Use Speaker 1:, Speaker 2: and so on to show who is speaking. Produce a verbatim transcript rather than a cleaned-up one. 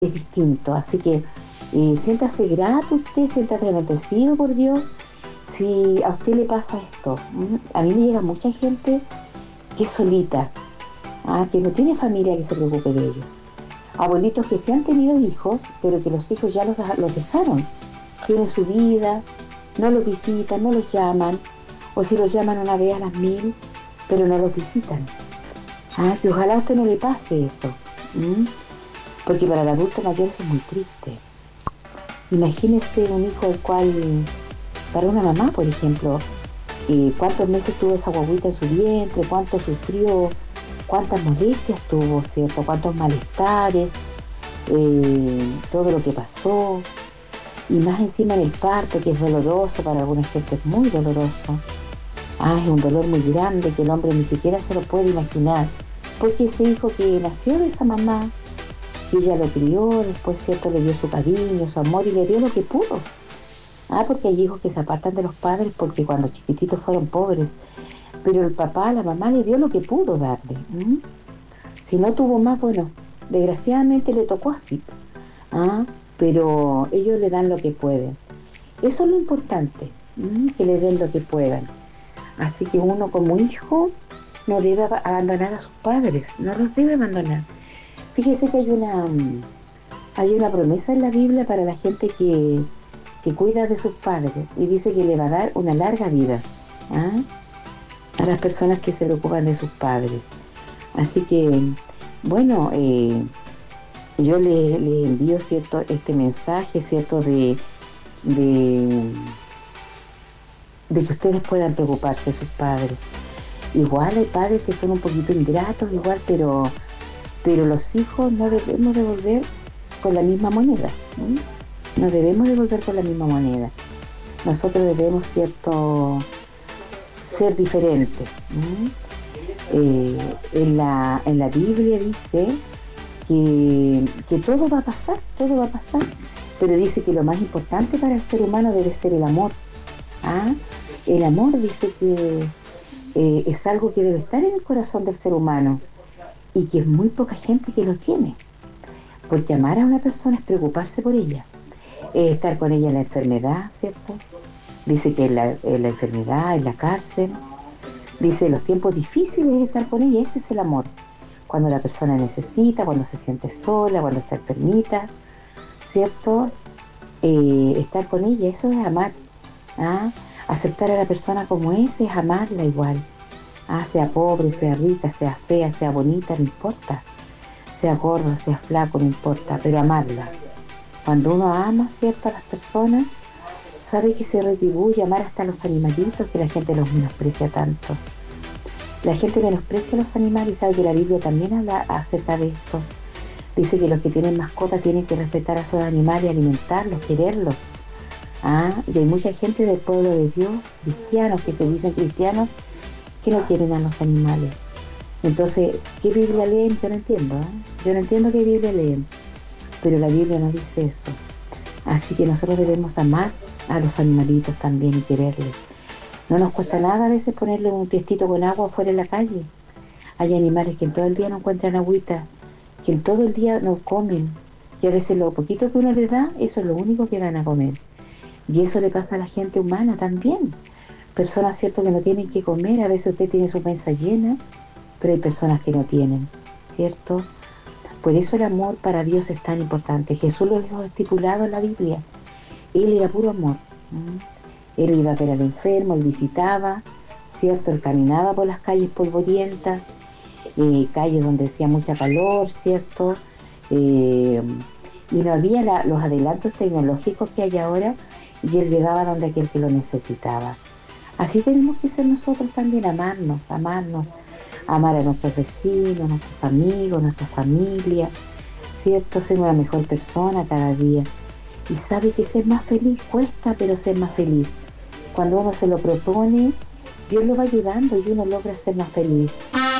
Speaker 1: es distinto. Así que eh, siéntase grato usted, siéntase agradecido por Dios si a usted le pasa esto. ¿m? A mí me llega mucha gente que es solita, ¿ah? Que no tiene familia que se preocupe de ellos. Abuelitos que sí han tenido hijos, pero que los hijos ya los, los dejaron. Tienen su vida, no los visitan, no los llaman, o si los llaman una vez a las mil, pero no los visitan. Ah, que ojalá a usted no le pase eso. ¿m? Porque para el adulto mayor eso es muy triste. Imagínese un hijo el cual, para una mamá, por ejemplo, eh, cuántos meses tuvo esa guaguita en su vientre, cuánto sufrió, cuántas molestias tuvo, ¿cierto? Cuántos malestares, eh, todo lo que pasó, y más encima en el parto, que es doloroso, para alguna gente es muy doloroso. Ah, es un dolor muy grande que el hombre ni siquiera se lo puede imaginar, porque ese hijo que nació de esa mamá, que ella lo crió, después, ¿cierto?, le dio su cariño, su amor, y le dio lo que pudo. Ah, porque hay hijos que se apartan de los padres porque cuando chiquititos fueron pobres, pero el papá, la mamá le dio lo que pudo darle. ¿m? Si no tuvo más, bueno, desgraciadamente le tocó así. ¿ah? Pero ellos le dan lo que pueden. Eso es lo importante, ¿m? que le den lo que puedan. Así que uno como hijo no debe ab- abandonar a sus padres, no los debe abandonar. Fíjese que hay una, hay una promesa en la Biblia para la gente que, que cuida de sus padres, y dice que le va a dar una larga vida. ¿ah? A las personas que se preocupan de sus padres. Así que, bueno, eh, yo le, le envío, ¿cierto?, este mensaje, ¿cierto?, de, de, de que ustedes puedan preocuparse de sus padres. Igual hay padres que son un poquito ingratos, igual, pero, pero los hijos no debemos devolver con la misma moneda. ¿sí? No debemos devolver con la misma moneda. Nosotros debemos, ¿cierto?, ser diferentes. Eh, en, la, en la Biblia dice que, que todo va a pasar, todo va a pasar, pero dice que lo más importante para el ser humano debe ser el amor. ¿ah? El amor dice que eh, es algo que debe estar en el corazón del ser humano y que es muy poca gente que lo tiene, porque amar a una persona es preocuparse por ella, es estar con ella en la enfermedad, ¿cierto? Dice que en la, en la enfermedad, en la cárcel, dice los tiempos difíciles de estar con ella, ese es el amor. Cuando la persona necesita, cuando se siente sola, cuando está enfermita, ¿cierto? Eh, estar con ella, eso es amar. ¿ah? Aceptar a la persona como es, es amarla igual. ¿ah? Sea pobre, sea rica, sea fea, sea bonita, no importa. Sea gordo, sea flaco, no importa, pero amarla. Cuando uno ama, ¿cierto?, a las personas, sabe que se retribuye. Amar hasta a los animalitos, que la gente los menosprecia tanto. La gente menosprecia a los animales y sabe que la Biblia también habla acerca de esto. Dice que los que tienen mascotas tienen que respetar a sus animales, alimentarlos, quererlos. ¿ah? Y hay mucha gente del pueblo de Dios, cristianos, que se dicen cristianos, que no quieren a los animales. Entonces, ¿qué Biblia leen? Yo no entiendo. ¿eh? Yo no entiendo qué Biblia leen, pero la Biblia no dice eso. Así que nosotros debemos amar a los animalitos también y quererles. No nos cuesta nada a veces ponerle un tiestito con agua afuera en la calle. Hay animales que en todo el día no encuentran agüita, que en todo el día no comen, y a veces lo poquito que uno les da, eso es lo único que van a comer. Y eso le pasa a la gente humana también. Personas, cierto, que no tienen que comer. A veces usted tiene su mesa llena, pero hay personas que no tienen, ¿cierto? Por eso el amor para Dios es tan importante. Jesús lo dejó estipulado en la Biblia. Él era puro amor. ¿Mm? Él iba a ver al enfermo, él visitaba, ¿cierto? Él caminaba por las calles polvorientas, eh, calles donde hacía mucha calor, ¿cierto? Eh, y no había la, los adelantos tecnológicos que hay ahora, y él llegaba donde aquel que lo necesitaba. Así tenemos que ser nosotros también, amarnos, amarnos, amar a nuestros vecinos, nuestros amigos, nuestra familia, ¿cierto? Ser una mejor persona cada día. Y sabe que ser más feliz cuesta, pero ser más feliz. Cuando uno se lo propone, Dios lo va ayudando y uno logra ser más feliz.